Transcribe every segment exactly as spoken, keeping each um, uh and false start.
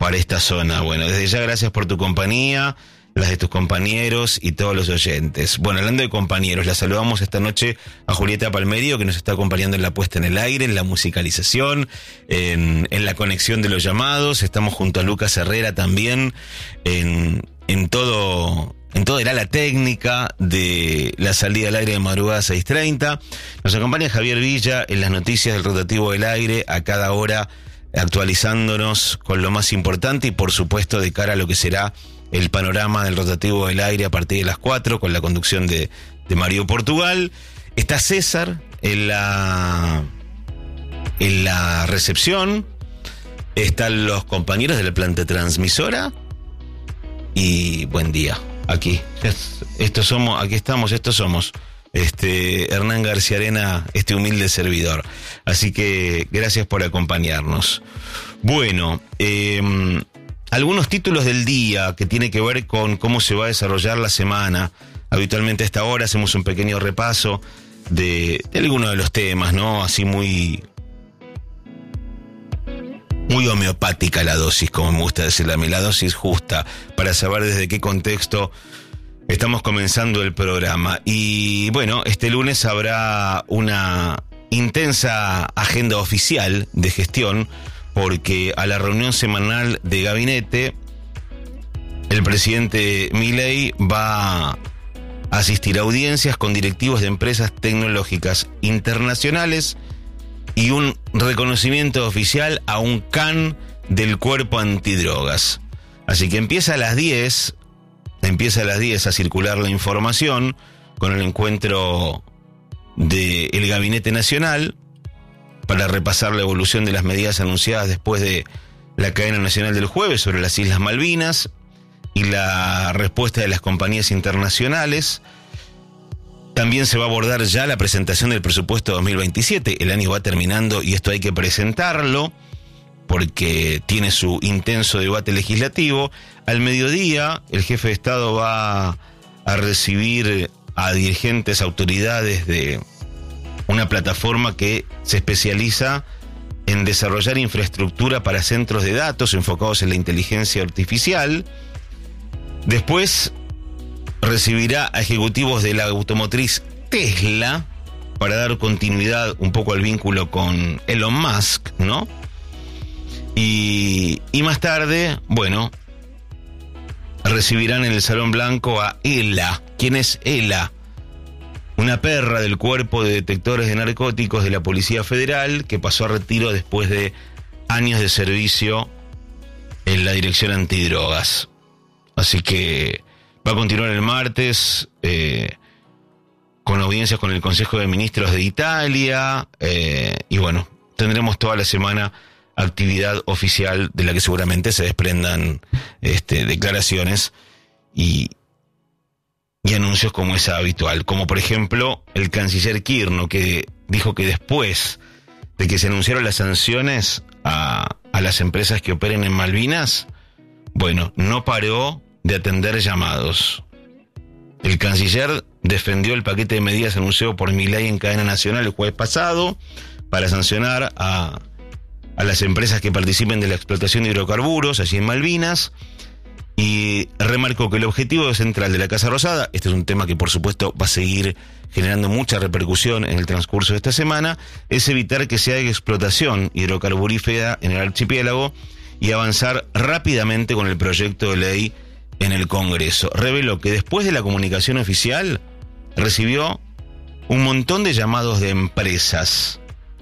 para esta zona. Bueno, desde ya gracias por tu compañía, las de tus compañeros y todos los oyentes. Bueno, hablando de compañeros, la saludamos esta noche a Julieta Palmerio, que nos está acompañando en la puesta en el aire, en la musicalización, en, en la conexión de los llamados. Estamos junto a Lucas Herrera también, en, en todo... en toda el ala técnica de la salida al aire de madrugada seis treinta. Nos acompaña Javier Villa en las noticias del rotativo del aire, a cada hora actualizándonos con lo más importante y por supuesto de cara a lo que será el panorama del rotativo del aire a partir de las cuatro, con la conducción de, de Mario Portugal. Está César en la, en la recepción, están los compañeros de la planta transmisora y buen día. Aquí, estos somos, aquí estamos, estos somos, este, Hernán García Arena, este humilde servidor. Así que gracias por acompañarnos. Bueno, eh, algunos títulos del día que tiene que ver con cómo se va a desarrollar la semana. Habitualmente a esta hora hacemos un pequeño repaso de, de algunos de los temas, ¿no? Así muy... Muy homeopática la dosis, como me gusta decirle a mí, la dosis justa, para saber desde qué contexto estamos comenzando el programa. Y bueno, este lunes habrá una intensa agenda oficial de gestión, porque a la reunión semanal de gabinete, el presidente Milei va a asistir a audiencias con directivos de empresas tecnológicas internacionales y un reconocimiento oficial a un can del cuerpo antidrogas. Así que empieza a las diez, empieza a las diez a circular la información con el encuentro del Gabinete Nacional para repasar la evolución de las medidas anunciadas después de la cadena nacional del jueves sobre las Islas Malvinas y la respuesta de las compañías internacionales. También se va a abordar ya la presentación del presupuesto dos mil veintisiete. El año va terminando y esto hay que presentarlo porque tiene su intenso debate legislativo. Al mediodía, el jefe de Estado va a recibir a dirigentes, autoridades de una plataforma que se especializa en desarrollar infraestructura para centros de datos enfocados en la inteligencia artificial. Después recibirá a ejecutivos de la automotriz Tesla para dar continuidad un poco al vínculo con Elon Musk, ¿no? Y, y más tarde, bueno, recibirán en el Salón Blanco a Ela. ¿Quién es Ela? Una perra del cuerpo de detectores de narcóticos de la Policía Federal que pasó a retiro después de años de servicio en la Dirección Antidrogas. Así que va a continuar el martes eh, con audiencias con el Consejo de Ministros de Italia eh, y bueno, tendremos toda la semana actividad oficial de la que seguramente se desprendan este, declaraciones y, y anuncios como es habitual, como por ejemplo el canciller Kirchner, que dijo que después de que se anunciaron las sanciones a, a las empresas que operen en Malvinas, bueno, no paró de atender llamados. El canciller defendió el paquete de medidas anunciado por Milei en cadena nacional el jueves pasado para sancionar a, a las empresas que participen de la explotación de hidrocarburos allí en Malvinas y remarcó que el objetivo central de la Casa Rosada, este es un tema que por supuesto va a seguir generando mucha repercusión en el transcurso de esta semana, es evitar que se haga explotación hidrocarburífera en el archipiélago y avanzar rápidamente con el proyecto de ley en el Congreso. Reveló que después de la comunicación oficial recibió un montón de llamados de empresas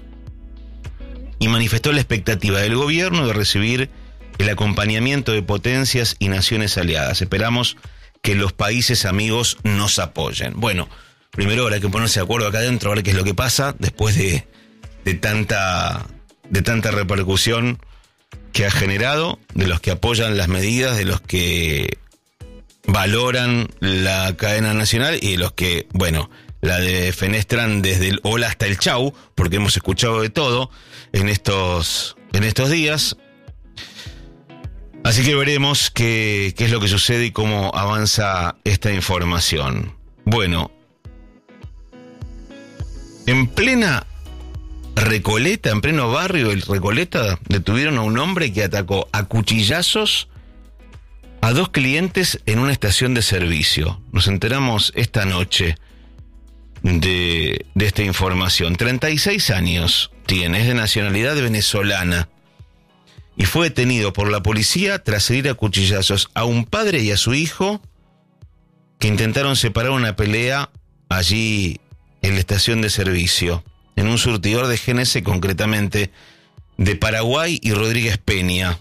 y manifestó la expectativa del gobierno de recibir el acompañamiento de potencias y naciones aliadas. Esperamos que los países amigos nos apoyen. Bueno, primero habrá que ponerse de acuerdo acá adentro a ver qué es lo que pasa después de, de tanta de tanta repercusión que ha generado, de los que apoyan las medidas, de los que valoran la cadena nacional y de los que, bueno, la defenestran desde el hola hasta el chau, porque hemos escuchado de todo en estos, en estos días. Así que veremos qué, qué es lo que sucede y cómo avanza esta información. Bueno, en plena Recoleta, en pleno barrio del Recoleta, detuvieron a un hombre que atacó a cuchillazos a dos clientes en una estación de servicio. Nos enteramos esta noche de, de esta información. treinta y seis años tiene, es de nacionalidad venezolana y fue detenido por la policía tras herir a cuchillazos a un padre y a su hijo que intentaron separar una pelea allí en la estación de servicio, en un surtidor de G N C, concretamente de Paraguay y Rodríguez Peña.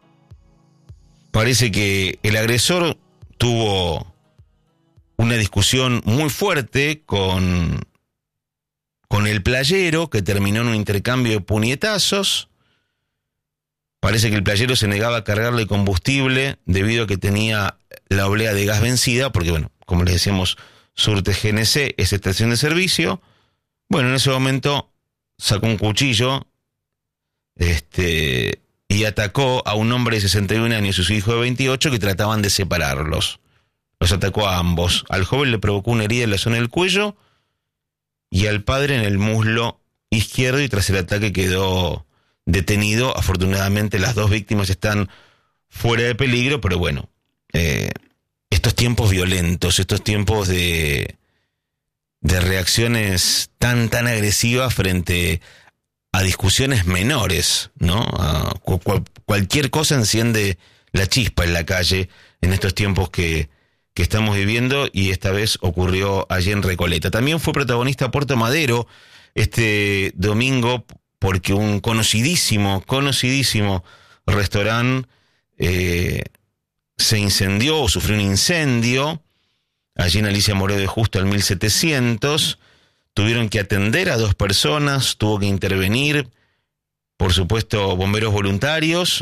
Parece que el agresor tuvo una discusión muy fuerte con, con el playero, que terminó en un intercambio de puñetazos. Parece que el playero se negaba a cargarle combustible debido a que tenía la oblea de gas vencida, porque, bueno, como les decíamos, surte G N C, es estación de servicio. Bueno, en ese momento sacó un cuchillo este, y atacó a un hombre de sesenta y un años y su hijo de veintiocho que trataban de separarlos. Los atacó a ambos. Al joven le provocó una herida en la zona del cuello y al padre en el muslo izquierdo, y tras el ataque quedó detenido. Afortunadamente las dos víctimas están fuera de peligro, pero bueno, eh, estos tiempos violentos, estos tiempos de... de reacciones tan, tan agresivas frente a discusiones menores, ¿no? A cu- cu- cualquier cosa enciende la chispa en la calle en estos tiempos que, que estamos viviendo, y esta vez ocurrió allí en Recoleta. También fue protagonista Puerto Madero este domingo porque un conocidísimo, conocidísimo restaurante eh, se incendió o sufrió un incendio. Allí en Alicia Moreo de Justo al mil setecientos, tuvieron que atender a dos personas, tuvo que intervenir, por supuesto, bomberos voluntarios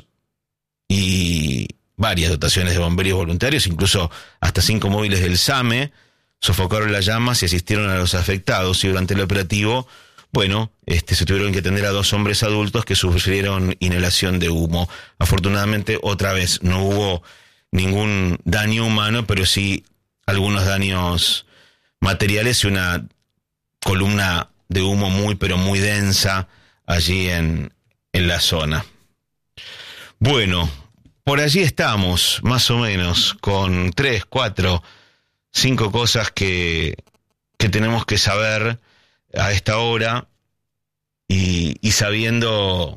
y varias dotaciones de bomberos voluntarios, incluso hasta cinco móviles del SAME, sofocaron las llamas y asistieron a los afectados. Y durante el operativo, bueno, este, se tuvieron que atender a dos hombres adultos que sufrieron inhalación de humo. Afortunadamente, otra vez, no hubo ningún daño humano, pero sí algunos daños materiales y una columna de humo muy, pero muy densa allí en, en la zona. Bueno, por allí estamos, más o menos, con tres, cuatro, cinco cosas que, que tenemos que saber a esta hora, y, y sabiendo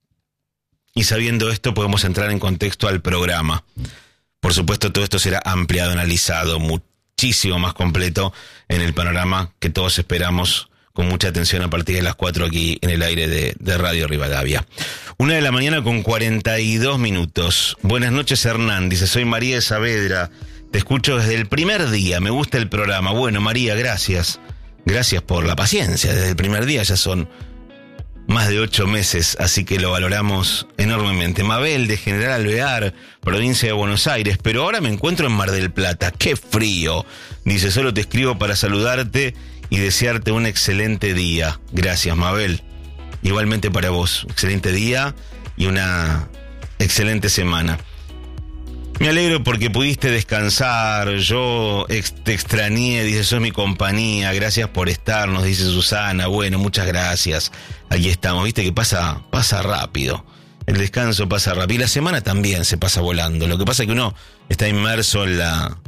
y sabiendo esto podemos entrar en contexto al programa. Por supuesto, todo esto será ampliado, analizado, muchísimo más completo en el panorama que todos esperamos con mucha atención a partir de las cuatro aquí en el aire de, de Radio Rivadavia. Una de la mañana con cuarenta y dos minutos. Buenas noches, Hernán. Dice, soy María de Saavedra. Te escucho desde el primer día. Me gusta el programa. Bueno, María, gracias. Gracias por la paciencia. Desde el primer día ya son más de ocho meses, así que lo valoramos enormemente. Mabel de General Alvear, provincia de Buenos Aires, pero ahora me encuentro en Mar del Plata. ¡Qué frío! Dice, solo te escribo para saludarte y desearte un excelente día. Gracias, Mabel. Igualmente para vos. Excelente día y una excelente semana. Me alegro porque pudiste descansar. Yo ex- te extrañé, dice, sos mi compañía. Gracias por estar, nos dice Susana. Bueno, muchas gracias. Aquí estamos. Viste que pasa, pasa rápido. El descanso pasa rápido. Y la semana también se pasa volando. Lo que pasa es que uno está inmerso en la,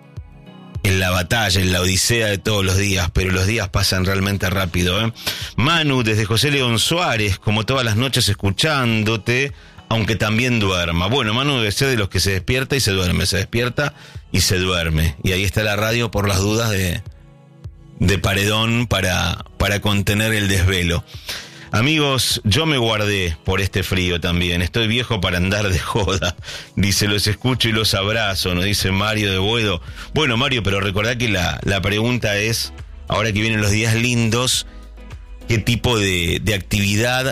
en la batalla, en la odisea de todos los días, pero los días pasan realmente rápido, ¿eh? Manu, desde José León Suárez, como todas las noches escuchándote, aunque también duerma. Bueno, Manu debe ser de los que se despierta y se duerme, se despierta y se duerme. Y ahí está la radio por las dudas de, de paredón para, para contener el desvelo. Amigos, yo me guardé por este frío también. Estoy viejo para andar de joda. Dice, los escucho y los abrazo, nos dice Mario de Boedo. Bueno, Mario, pero recordá que la, la pregunta es, ahora que vienen los días lindos, ¿qué tipo de, de actividad,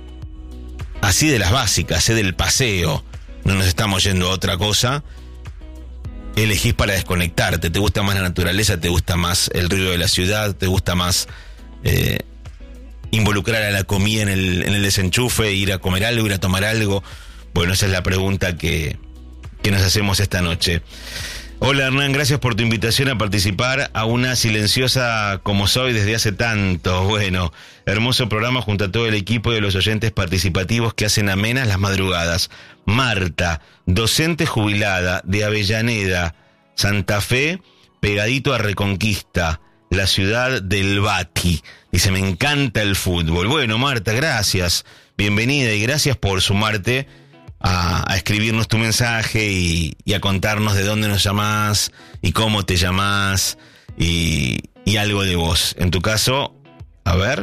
así de las básicas, ¿eh? Del paseo, no nos estamos yendo a otra cosa, elegís para desconectarte? ¿Te gusta más la naturaleza? ¿Te gusta más el ruido de la ciudad? ¿Te gusta más eh, involucrar a la comida en el, en el desenchufe, ir a comer algo, ir a tomar algo? Bueno, esa es la pregunta que, que nos hacemos esta noche. Hola Hernán, gracias por tu invitación a participar a una silenciosa como soy desde hace tanto. Bueno, hermoso programa junto a todo el equipo de los oyentes participativos que hacen amenas las madrugadas. Marta, docente jubilada de Avellaneda, Santa Fe, pegadito a Reconquista, la ciudad del Bati. Dice, me encanta el fútbol. Bueno, Marta, gracias, bienvenida y gracias por sumarte A, a escribirnos tu mensaje y, y a contarnos de dónde nos llamás y cómo te llamás y, y algo de vos. En tu caso, a ver,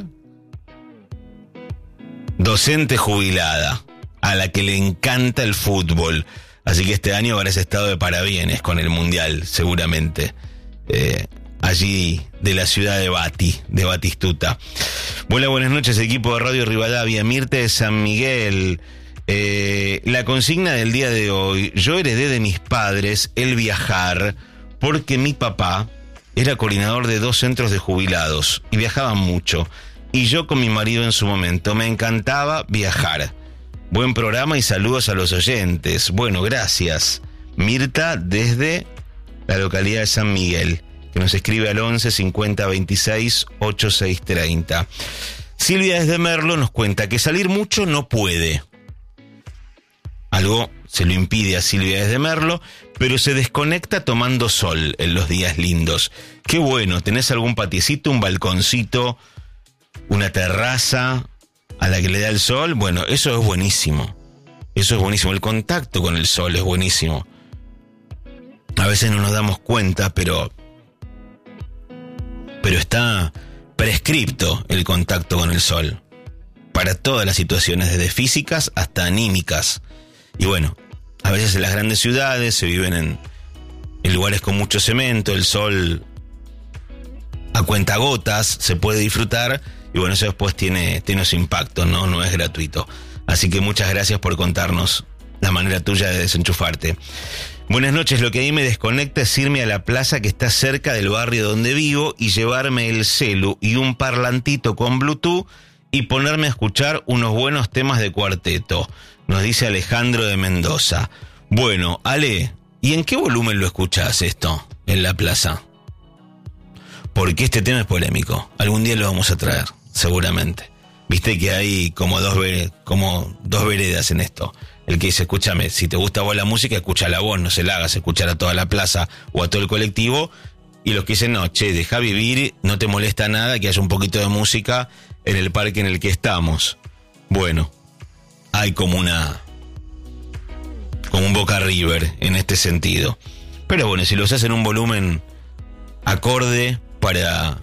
docente jubilada, a la que le encanta el fútbol. Así que este año habrás estado de parabienes con el Mundial, seguramente. Eh, allí de la ciudad de Bati, de Batistuta. Hola, buenas noches, equipo de Radio Rivadavia. Mirta de San Miguel. Eh, la consigna del día de hoy: yo heredé de mis padres el viajar porque mi papá era coordinador de dos centros de jubilados y viajaban mucho, y yo con mi marido en su momento me encantaba viajar. Buen programa y saludos a los oyentes. Bueno, gracias. Mirta desde la localidad de San Miguel, que nos escribe al once cincuenta veintiséis ochenta y seis treinta. Silvia desde Merlo nos cuenta que salir mucho no puede. Algo se lo impide a Silvia desde Merlo, pero se desconecta tomando sol en los días lindos. Qué bueno, ¿tenés algún patiecito, un balconcito, una terraza a la que le da el sol? Bueno, eso es buenísimo. Eso es buenísimo. El contacto con el sol es buenísimo. A veces no nos damos cuenta, pero, pero está prescripto el contacto con el sol. Para todas las situaciones, desde físicas hasta anímicas. Y bueno, a veces en las grandes ciudades se viven en, en lugares con mucho cemento, el sol a cuentagotas se puede disfrutar y bueno, eso después tiene, tiene su impacto, ¿no? No es gratuito. Así que muchas gracias por contarnos la manera tuya de desenchufarte. Buenas noches, lo que ahí me desconecta es irme a la plaza que está cerca del barrio donde vivo y llevarme el celu y un parlantito con Bluetooth y ponerme a escuchar unos buenos temas de cuarteto. Nos dice Alejandro de Mendoza. Bueno, Ale, ¿y en qué volumen lo escuchás esto en la plaza? Porque este tema es polémico. Algún día lo vamos a traer, seguramente. Viste que hay como dos, como dos veredas en esto. El que dice, escúchame, si te gusta vos la música, escúchala vos, no se la hagas escuchar a toda la plaza o a todo el colectivo. Y los que dicen, no, che, deja vivir, no te molesta nada que haya un poquito de música en el parque en el que estamos. Bueno, hay como una como un Boca River en este sentido. Pero bueno, si lo usas en un volumen acorde para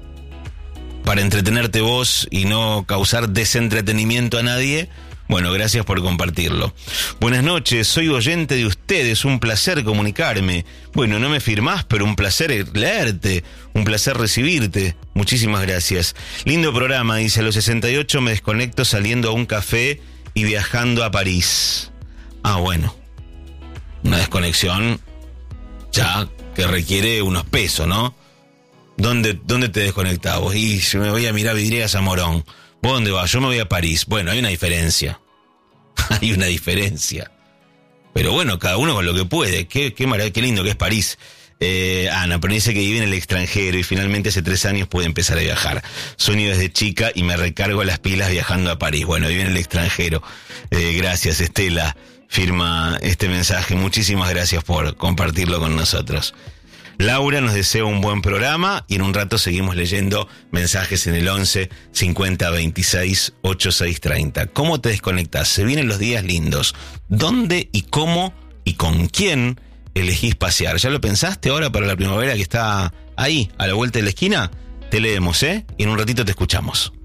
para entretenerte vos y no causar desentretenimiento a nadie, bueno, gracias por compartirlo. Buenas noches, soy oyente de ustedes, un placer comunicarme. Bueno, no me firmás, pero un placer leerte, un placer recibirte. Muchísimas gracias. Lindo programa, dice, a los sesenta y ocho me desconecto saliendo a un café y viajando a París. Ah, bueno. Una desconexión ya que requiere unos pesos, ¿no? ¿Dónde, dónde te desconectás vos? Y yo me voy a mirar vidrieras a Morón. ¿Vos dónde vas? Yo me voy a París. Bueno, hay una diferencia. Hay una diferencia. Pero bueno, cada uno con lo que puede. Qué, qué maravilla, qué lindo que es París. Eh, Ana, pero dice que vive en el extranjero y finalmente hace tres años puede empezar a viajar. Sueño desde chica y me recargo las pilas viajando a París. Bueno, vive en el extranjero. Eh, gracias, Estela. Firma este mensaje. Muchísimas gracias por compartirlo con nosotros. Laura nos desea un buen programa y en un rato seguimos leyendo mensajes en el once cincuenta veintiséis ochenta y seis treinta. ¿Cómo te desconectas? Se vienen los días lindos. ¿Dónde y cómo y con quién elegís pasear? ¿Ya lo pensaste ahora para la primavera que está ahí, a la vuelta de la esquina? Te leemos, ¿eh? Y en un ratito te escuchamos.